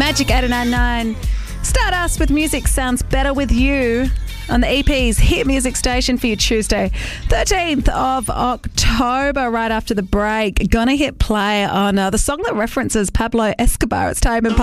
Magic 899. Stardust with Music Sounds Better With You on the EP's Hit Music Station for you Tuesday, 13th of October, right after the break. Gonna hit play on the song that references Pablo Escobar. It's Time and